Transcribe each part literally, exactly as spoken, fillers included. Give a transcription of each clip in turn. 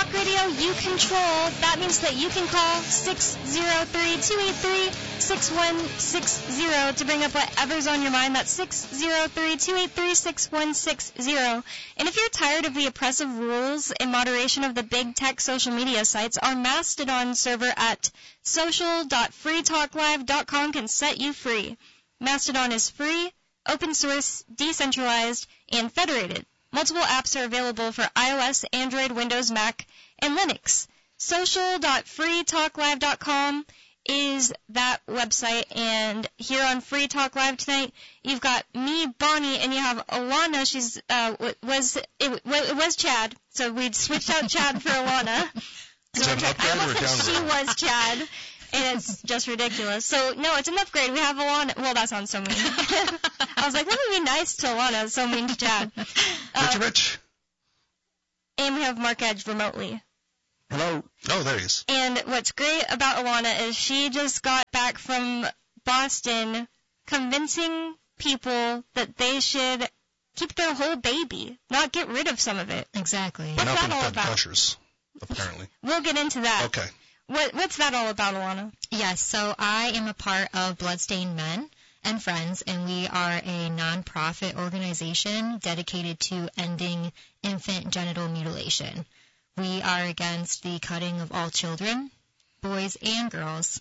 Talk Radio you control. That means that you can call six oh three, two eight three, six one six zero to bring up whatever's on your mind. That's six oh three, two eight three, six one six zero. And if you're tired of the oppressive rules and moderation of the big tech social media sites, our Mastodon server at social dot free talk live dot com can set you free. Mastodon is free, open source, decentralized, and federated. Multiple apps are available for iOS, Android, Windows, Mac, and Linux. social dot free talk live dot com is that website, and here on Free Talk Live tonight, you've got me, Bonnie, and you have Alana. She's uh was it, it was Chad, so we switched out Chad for Alana. Is that an upgrade or a downgrade? She was Chad. And it's just ridiculous. So, no, it's an upgrade. We have Alana. Well, that sounds so mean. I was like, let me be nice to Alana. It's so mean to Chad. Uh, Rich, Rich. And we have Mark Edge remotely. Hello. Oh, there he is. And what's great about Alana is she just got back from Boston convincing people that they should keep their whole baby, not get rid of some of it. Exactly. What's Not that been all fed about? gushers, apparently. We'll get into that. Okay. What, what's that all about, Alana? Yes, so I am a part of Bloodstained Men and Friends, and we are a nonprofit organization dedicated to ending infant genital mutilation. We are against the cutting of all children, boys and girls,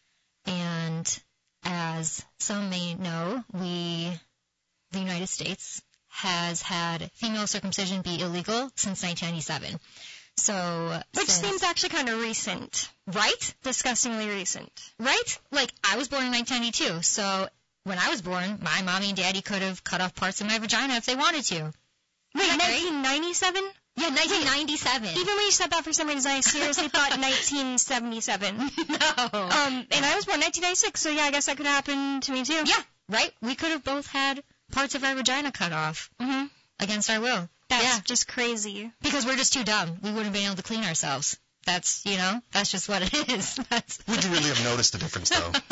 and as some may know, we, the United States, has had female circumcision be illegal since nineteen ninety-seven. So, Which since, seems actually kind of recent. right? Disgustingly recent. Right? Like, I was born in nineteen ninety-two, so when I was born, my mommy and daddy could have cut off parts of my vagina if they wanted to. Wait, Isn't that great? nineteen ninety-seven? Yeah, nineteen ninety-seven. Even when you said that for some reason, I seriously thought nineteen seventy-seven. No. Um, and I was born nineteen ninety-six, so yeah, I guess that could happen to me too. Yeah, right? We could have both had parts of our vagina cut off Mm-hmm. against our will. That's Yeah. just crazy. Because we're just too dumb. We wouldn't have been able to clean ourselves. That's, you know, that's just what it is. That's, Would you really have noticed the difference, though? uh,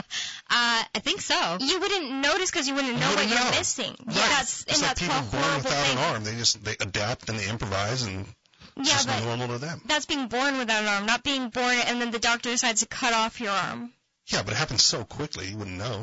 I think so. You wouldn't notice because you wouldn't know wouldn't what you're know. missing. Right. That's, It's and like that's people a born horrible without thing. an arm. They just they adapt and they improvise, and it's Yeah, just but normal to them. that's being born without an arm, not being born and then the doctor decides to cut off your arm. Yeah, but it happens so quickly, you wouldn't know.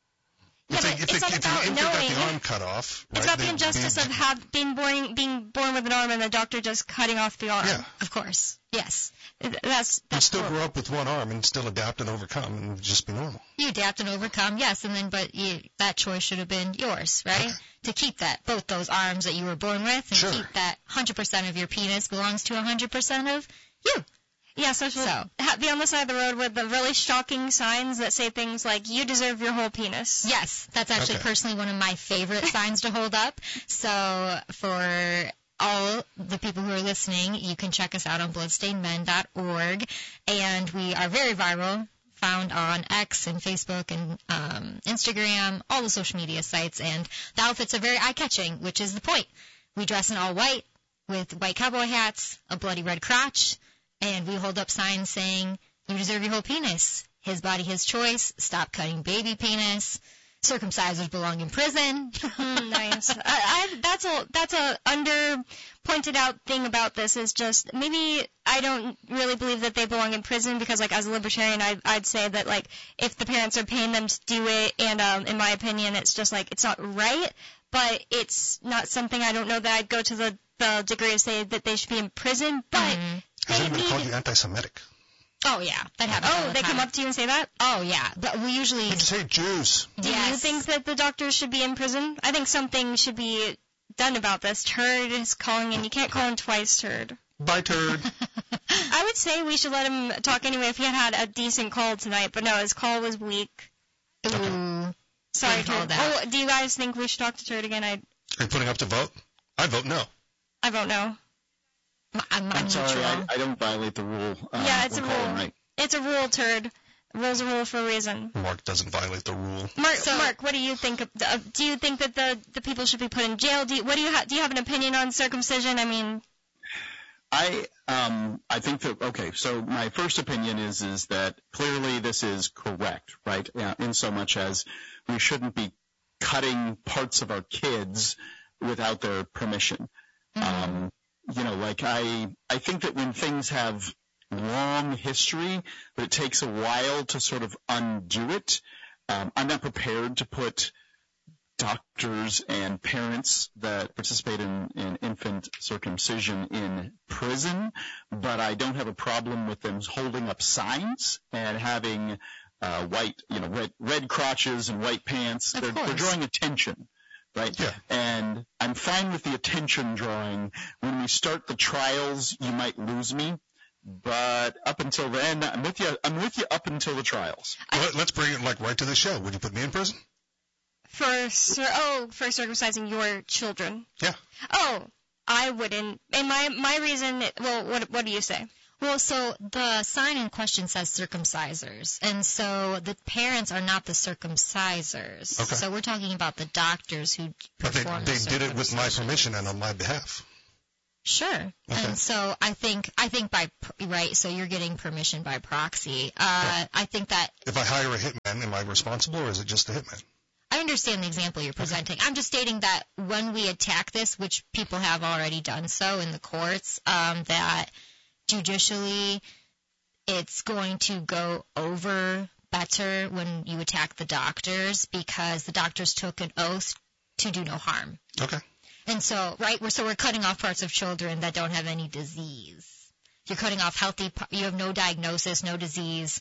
Yeah, if but they, if it's they, not if about the infant got the knowing. arm cut off, It's right, about the they- injustice they- of have being born being born with an arm and the doctor just cutting off the arm. Yeah. Of course. Yes. That's You'd that's still horrible. grow up with one arm and still adapt and overcome and just be normal. You adapt and overcome, yes, and then, but you, that choice should have been yours, right? Okay. To keep that, both those arms that you were born with, and Sure. keep that one hundred percent of your penis belongs to one hundred percent of you. Yeah, so she'll So. ha- be on the side of the road with the really shocking signs that say things like, you deserve your whole penis. Yes, that's actually Okay. personally one of my favorite signs to hold up. So for all the people who are listening, you can check us out on bloodstained men dot org, and we are very viral, found on X and Facebook and um, Instagram, all the social media sites, and the outfits are very eye-catching, which is the point. We dress in all white with white cowboy hats, a bloody red crotch, and we hold up signs saying, you deserve your whole penis. His body, his choice. Stop cutting baby penis. Circumcisers belong in prison. Mm, nice. I, I, that's a that's a under pointed out thing about this is just maybe I don't really believe that they belong in prison because like as a libertarian I I'd say that like if the parents are paying them to do it and um in my opinion it's just like it's not right, but it's not something I don't know that I'd go to the the degree of say that they should be in prison, but Mhm. Has they anybody called need. you anti-Semitic? Oh, yeah. That happens all Oh, the they time. come up to you and say that? Oh, yeah. But we usually... They just hate Jews. Do you Yes. think that the doctors should be in prison? I think something should be done about this. Turd is calling in. You can't call him twice, Turd. Bye, turd. I would say we should let him talk anyway if he had had a decent call tonight, but no, his call was weak. Ooh. Sorry, Didn't call Turd. that. Oh, do you guys think we should talk to Turd again? I Are you putting up to vote? I vote no. I vote no. I'm, I'm I'm sorry, neutral. I, I don't violate the rule. Uh, Yeah, it's we're a calling rule. Right. It's a rule, Turd. A rule's a rule for a reason. Mark doesn't violate the rule. Mark, So- Mark, what do you think? Of, uh, do you think that the, the people should be put in jail? Do you, what do you ha- do? You have an opinion on circumcision? I mean, I um I think that okay. So my first opinion is is that clearly this is correct, right? Uh, in so much as we shouldn't be cutting parts of our kids without their permission. Mhm. Um, you know, like I, I think that when things have long history, but it takes a while to sort of undo it, um, I'm not prepared to put doctors and parents that participate in, in infant circumcision in prison, but I don't have a problem with them holding up signs and having uh, white, you know, red, red crotches and white pants. They're, they're drawing attention, right? Yeah. And I'm fine with the attention drawing. When we start the trials, you might lose me. But up until then, I'm with you. I'm with you up until the trials. Well, let's bring it like right to the show. Would you put me in prison? For cir- oh, for circumcising your children. Yeah. Oh, I wouldn't. And my my reason. Well, what what do you say? Well, so the sign in question says circumcisers, and so the parents are not the circumcisers. Okay. So we're talking about the doctors who But they, perform they the did it with my circumcision. permission and on my behalf. Sure. Okay. And so I think I think by pr- right, so you're getting permission by proxy. Uh, Right. I think that If I hire a hitman, am I responsible or is it just the hitman? I understand the example you're presenting. I'm just stating that when we attack this, which people have already done so in the courts, um, that judicially it's going to go over better when you attack the doctors because the doctors took an oath to do no harm. Okay. And so, right, we're, so we're cutting off parts of children that don't have any disease. You're cutting off healthy, pa- you have no diagnosis, no disease,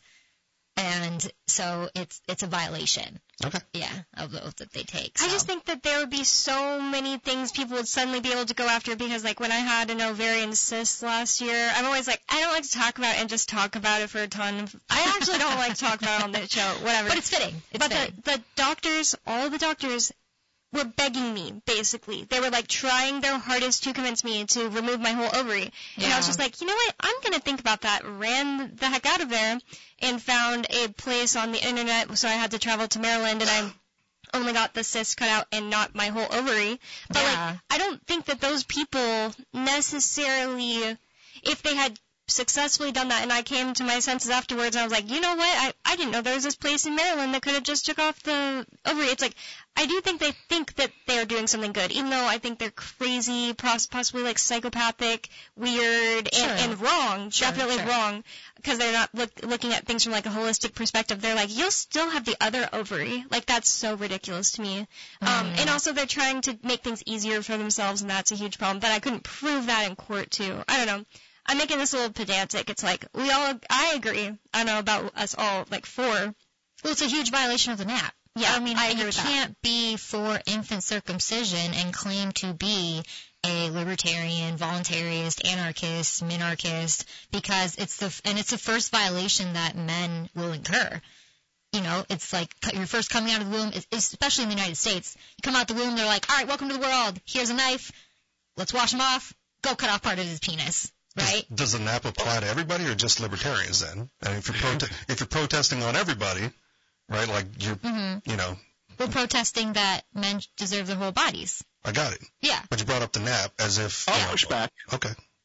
and so it's it's a violation. Okay. Yeah, of the oath that they take. I so. just think that there would be so many things people would suddenly be able to go after because, like, when I had an ovarian cyst last year, I'm always like, I don't like to talk about it and just talk about it for a ton of. I actually don't like to talk about it on the show, whatever. But it's fitting. It's but fitting. the, the doctors, all the doctors, were begging me, basically. They were, like, trying their hardest to convince me to remove my whole ovary. And I Yeah. was just like, you know what? I'm going to think about that. Ran the heck out of there and found a place on the internet, so I had to travel to Maryland, and I only got the cyst cut out and not my whole ovary. But, Yeah. like, I don't think that those people necessarily, if they had successfully done that and I came to my senses afterwards and I was like, you know what, I, I didn't know there was this place in Maryland that could have just took off the ovary. It's like, I do think they think that they're doing something good, even though I think they're crazy, poss- possibly like psychopathic, weird, and, Sure. and wrong, Sure, definitely sure. wrong, because they're not look, looking at things from like a holistic perspective. They're like, you'll still have the other ovary. Like, that's so ridiculous to me. Um, Mm. and also they're trying to make things easier for themselves, and that's a huge problem. But I couldn't prove that in court too. I don't know. I'm making this a little pedantic. It's like, we all, I agree. I don't know about us all, like, for. Well, it's a huge violation of the N A P. Yeah, I mean, I agree you with that. can't be for infant circumcision and claim to be a libertarian, voluntarist, anarchist, minarchist, because it's the and it's the first violation that men will incur. You know, it's like you're first coming out of the womb, especially in the United States. You come out the womb, they're like, all right, welcome to the world. Here's a knife. Let's wash him off. Go cut off part of his penis. Right? Does, does the N A P apply to everybody or just libertarians then? And if you're prote- if you're protesting on everybody, right? Like you're, Mm-hmm. you know, We're protesting that men deserve their whole bodies. I got it. Yeah. But you brought up the N A P as if. I'll you know, push back. Okay.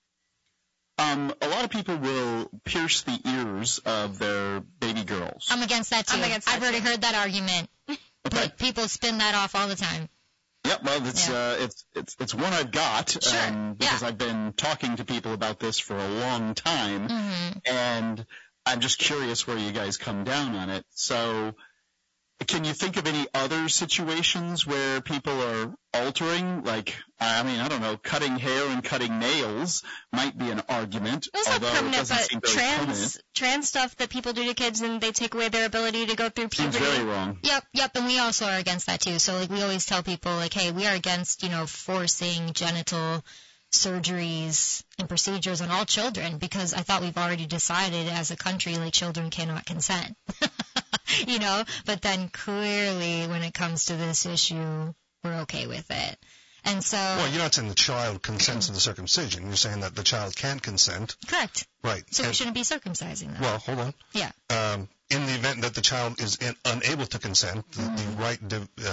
Um, a lot of people will pierce the ears of their baby girls. I'm against that too. I'm against that I've already too. heard that argument. Okay. Like, people spin that off all the time. Yep, well, it's Yeah. uh, it's it's it's one I've got Sure, um, because yeah. I've been talking to people about this for a long time, Mm-hmm. and I'm just curious where you guys come down on it. So, can you think of any other situations where people are altering? Like, I mean, I don't know, cutting hair and cutting nails might be an argument, It's not although it permanent, doesn't but seem very trans permanent. trans stuff that people do to kids and they take away their ability to go through Seems puberty. very wrong. Yep, yep, and we also are against that too. So like we always tell people like, hey, we are against, you know, forcing genital surgeries and procedures on all children because I thought we've already decided as a country like children cannot consent. You know, but then clearly when it comes to this issue, we're okay with it. And so Well, you're not saying the child consents to the circumcision. You're saying that the child can't consent. correct. Right. So we And- shouldn't be circumcising them. Well, hold on. Yeah. Um, in the event that the child is in, unable to consent, the, Mm-hmm. the right di- uh,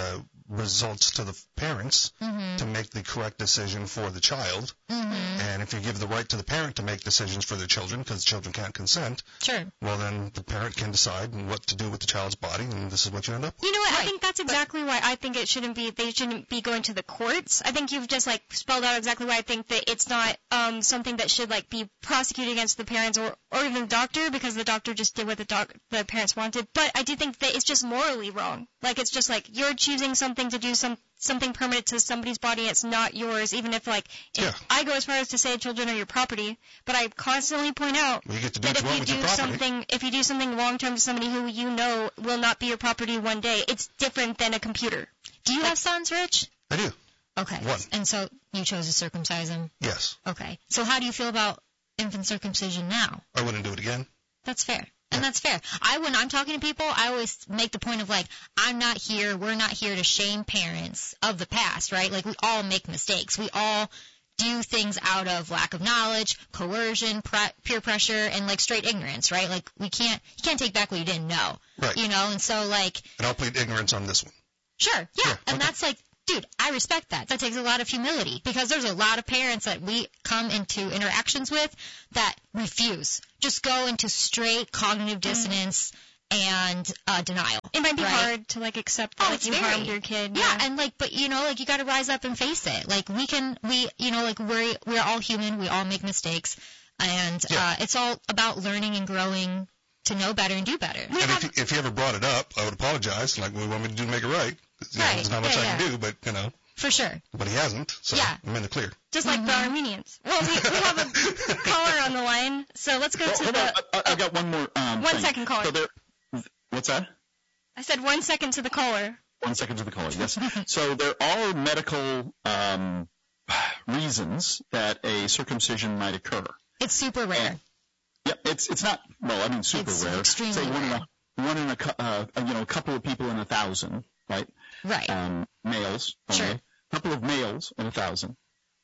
results to the parents Mm-hmm. to make the correct decision for the child. Mm-hmm. And if you give the right to the parent to make decisions for their children, because children can't consent, Sure. well, then the parent can decide what to do with the child's body, and this is what you end up with. You know what? Right. I think that's exactly why I think it shouldn't be. They shouldn't be going to the courts. I think you've just like spelled out exactly why I think that it's not um, something that should like be prosecuted against the parents or, or even the doctor, because the doctor just did what the doc the parents wanted. But I do think that it's just morally wrong. Like it's just like you're choosing something to do some something permanent to somebody's body. It's not yours, even if like if Yeah. I go as far as to say children are your property. But I constantly point out Well, you get to do that what you want if you with do your property. something, if you do something long term to somebody who you know will not be your property one day, it's different than a computer. Do you have sons, Rich? I do. Okay. One. And so you chose to circumcise him. Yes. Okay. So how do you feel about infant circumcision now? I wouldn't do it again. That's fair. And that's fair. I, when I'm talking to people, I always make the point of like, I'm not here, we're not here to shame parents of the past, right? Like, we all make mistakes. We all do things out of lack of knowledge, coercion, pre- peer pressure, and like straight ignorance, right? Like, we can't, you can't take back what you didn't know. Right. You know, and so like, And I'll plead ignorance on this one. sure, yeah. Yeah, And okay. that's like, dude, I respect that. That takes a lot of humility, because there's a lot of parents that we come into interactions with that refuse. Just go into straight cognitive dissonance and uh, denial. It might be right? hard to like accept that Oh, like, it's you very- harmed your kid. Yeah, and like, but you know, like you got to rise up and face it. Like we can, we, you know, like we're we're all human. We all make mistakes, and Yeah. uh, it's all about learning and growing to know better and do better. And if you, if you ever brought it up, I would apologize. Like, what do you want me to do to make it right? You know, Right. There's not much Yeah, I can yeah. do, but, you know, For sure. but he hasn't. So Yeah. I'm in the clear. Just like the Mhm. Armenians. Well, we, we have a caller on the line, so let's go Well, to hold on. the. I, I got one more. Um, One thing. second, caller. So there, what's that? I said one second to the caller. One second to the caller. Yes. So there are medical um, reasons that a circumcision might occur. It's super rare. Yeah, it's it's not well. I mean, super It's rare. extremely Say one in rare. a one in a cou- uh, you know a couple of people in a thousand, right? Right. Um, males. Sure. only. A couple of males in a thousand,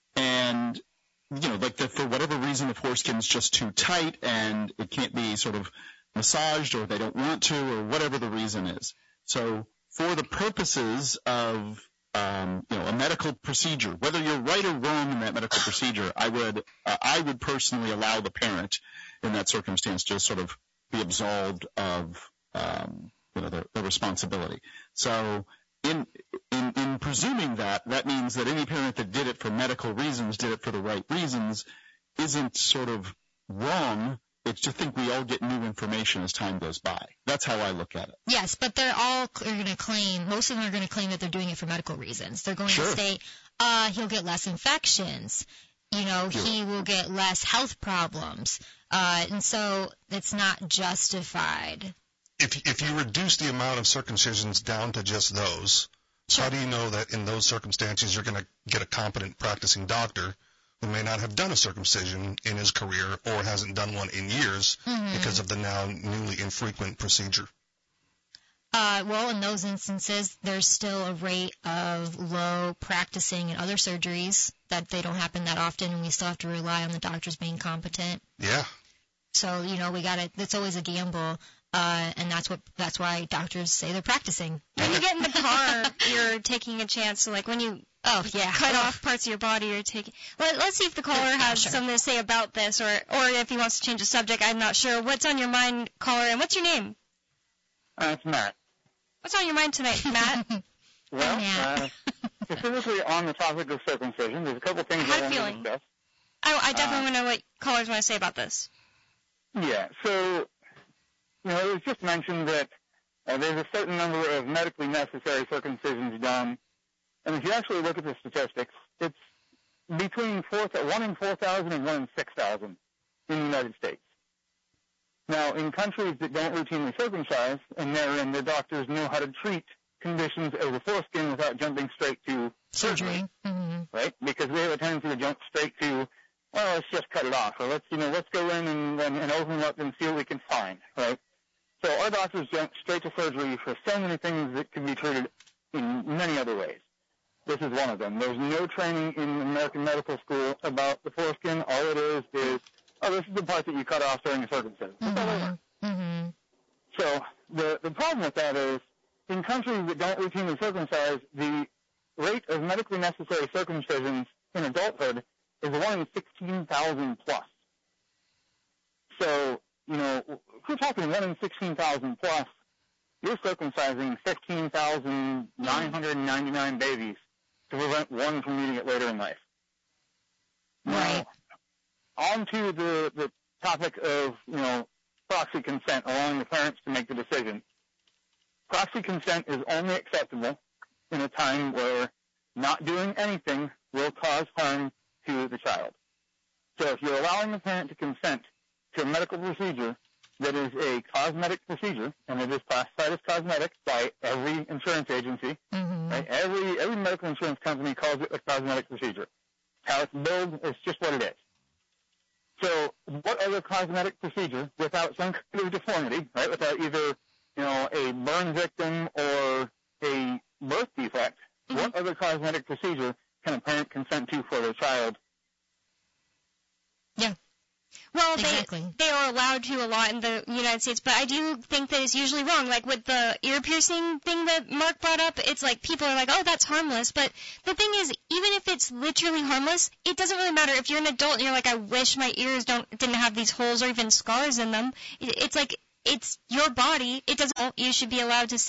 and you know, like the, for whatever reason, the foreskin's just too tight and it can't be sort of massaged, or they don't want to, or whatever the reason is. So, for the purposes of um, you know a medical procedure, whether you're right or wrong in that medical procedure, I would uh, I would personally allow the parent in that circumstance to sort of be absolved of um, you know the, the responsibility. So. In, in in presuming that, that means that any parent that did it for medical reasons, did it for the right reasons, isn't sort of wrong. It's just think we all get new information as time goes by. That's how I look at it. Yes, but they're all going to claim, most of them are going to claim that they're doing it for medical reasons. They're going Sure. to state, uh, he'll get less infections. You know, Sure. he will get less health problems. Uh, and so it's not justified. If if you reduce the amount of circumcisions down to just those, Sure. how do you know that in those circumstances you're going to get a competent practicing doctor who may not have done a circumcision in his career or hasn't done one in years Mhm. because of the now newly infrequent procedure? Uh, well, in those instances, there's still a rate of low practicing in other surgeries that they don't happen that often, and we still have to rely on the doctors being competent. Yeah. So, you know, we got to, it's always a gamble, uh, and that's what, that's why doctors say they're practicing. When you get in the car, you're taking a chance. So like when you Oh, yeah. cut Ugh. off parts of your body, you're taking. Let, let's see if the caller Yeah, has sure. something to say about this, or or if he wants to change the subject. I'm not sure. What's on your mind, caller? And what's your name? Uh, it's Matt. What's on your mind tonight, Matt? Well, Matt. uh, specifically on the topic of circumcision, there's a couple things I had I a want to feeling. discuss. I, I definitely Uh, want to know what callers want to say about this. Yeah, so, you know, it was just mentioned that uh, there's a certain number of medically necessary circumcisions done, and if you actually look at the statistics, it's between four, one in four thousand and one in six thousand in the United States. Now, in countries that don't routinely circumcise, and therein the doctors know how to treat conditions of the foreskin without jumping straight to Surgery. Mm-hmm. right? Because we have a tendency to jump straight to, well, let's just cut it off, or let's, you know, let's go in and, and, and open it up and see what we can find, right? So our doctors jump straight to surgery for so many things that can be treated in many other ways. This is one of them. There's no training in American medical school about the foreskin. All it is is, oh, this is the part that you cut off during the circumcision. That's all they learn. Mm-hmm. Mm-hmm. So the the problem with that is in countries that don't routinely circumcise, the rate of medically necessary circumcisions in adulthood is one in sixteen thousand plus. So, you know, if we're talking one in sixteen thousand plus, you're circumcising fifteen thousand nine hundred ninety-nine babies to prevent one from needing it later in life. Right. Now, on to the, the topic of, you know, proxy consent, allowing the parents to make the decision. Proxy consent is only acceptable in a time where not doing anything will cause harm to the child. So if you're allowing the parent to consent to a medical procedure that is a cosmetic procedure, and it is classified as cosmetic by every insurance agency, Mm-hmm. right? Every every medical insurance company calls it a cosmetic procedure. How it's billed is just what it is. So what other cosmetic procedure without some kind of deformity, right, without either, you know, a burn victim or a birth defect, Mm-hmm. what other cosmetic procedure can a parent consent to for their child? Yeah. Well, Exactly. they they are allowed to a lot in the United States, but I do think that it's usually wrong. Like with the ear piercing thing that Mark brought up, it's like people are like, oh, that's harmless. But the thing is, even if it's literally harmless, it doesn't really matter. If you're an adult and you're like, I wish my ears don't didn't have these holes or even scars in them, it- it's like it's your body. It doesn't. You should be allowed to